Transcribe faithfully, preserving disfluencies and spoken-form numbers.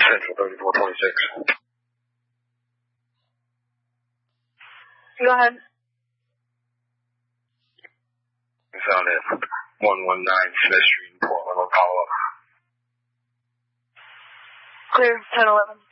Central thirty-four twenty-six. Go ahead. We found it. one one nine Smith Street in Portland, I'll follow up. Clear, ten eleven.